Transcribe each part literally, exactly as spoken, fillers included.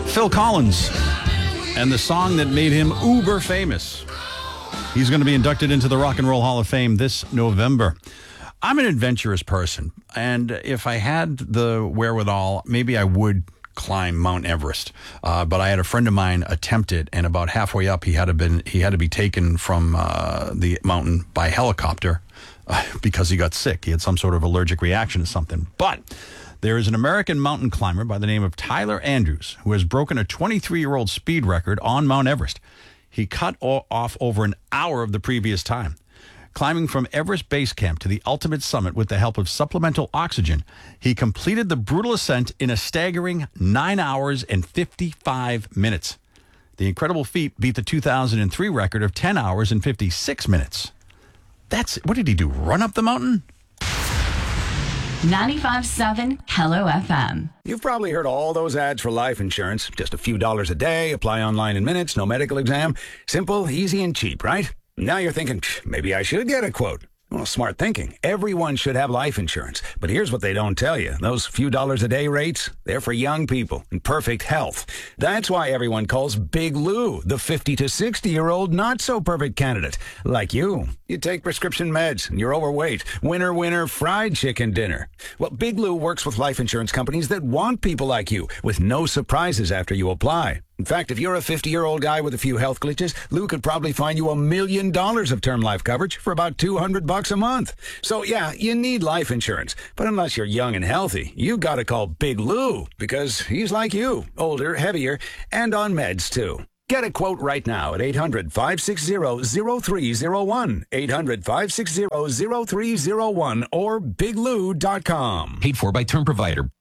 Phil Collins and the song that made him uber famous. He's going to be inducted into the Rock and Roll Hall of Fame this November. I'm an adventurous person, and if I had the wherewithal, maybe I would climb Mount Everest. Uh, but I had a friend of mine attempt it, and about halfway up, he had to been he had to be taken from uh, the mountain by helicopter uh, because he got sick. He had some sort of allergic reaction to something. But there is an American mountain climber by the name of Tyler Andrews who has broken a twenty-three-year-old speed record on Mount Everest. He cut o- off over an hour of the previous time. Climbing from Everest Base Camp to the ultimate summit with the help of supplemental oxygen, he completed the brutal ascent in a staggering nine hours and fifty-five minutes. The incredible feat beat the two thousand three record of ten hours and fifty-six minutes. That's, what did he do, run up the mountain? ninety-five point seven Hello F M. You've probably heard all those ads for life insurance. Just a few dollars a day, apply online in minutes, no medical exam. Simple, easy, and cheap, right? Now you're thinking, maybe I should get a quote. Well, smart thinking. Everyone should have life insurance. But here's what they don't tell you. Those few dollars a day rates, they're for young people in perfect health. That's why everyone calls Big Lou the fifty to sixty-year-old not-so-perfect candidate. Like you. You take prescription meds and you're overweight. Winner, winner, fried chicken dinner. Well, Big Lou works with life insurance companies that want people like you with no surprises after you apply. In fact, if you're a fifty-year-old guy with a few health glitches, Lou could probably find you a million dollars of term life coverage for about two hundred bucks a month. So yeah, you need life insurance. But unless you're young and healthy, you gotta call Big Lou because he's like you, older, heavier, and on meds too. Get a quote right now at eight hundred, five six zero, zero three zero one, eight hundred, five six zero, zero three zero one, or big lou dot com. Paid for by term provider.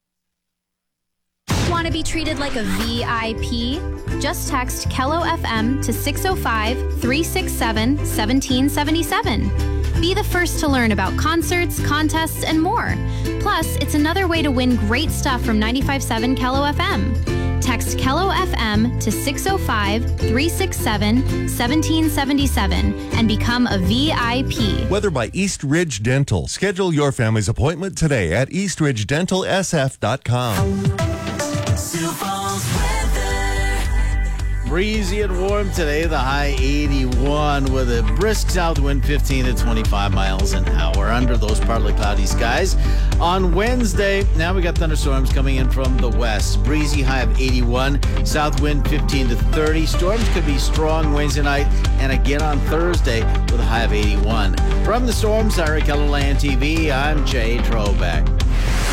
Want to be treated like a V I P? Just text Kello F M to six oh five, three six seven, one seven seven seven. Be the first to learn about concerts, contests, and more. Plus, it's another way to win great stuff from ninety-five point seven Kello F M. Text Kello F M to six oh five, three six seven, one seven seven seven and become a V I P. Weather by East Ridge Dental. Schedule your family's appointment today at east ridge dental s f dot com. Breezy and warm today, the high eighty-one with a brisk south wind fifteen to twenty-five miles an hour under those partly cloudy skies. On Wednesday, now we got thunderstorms coming in from the west. Breezy, high of eighty-one, south wind fifteen to thirty. Storms could be strong Wednesday night and again on Thursday with a high of eighty-one. From the Storm Center, Keller Land T V, I'm Jay Trobeck.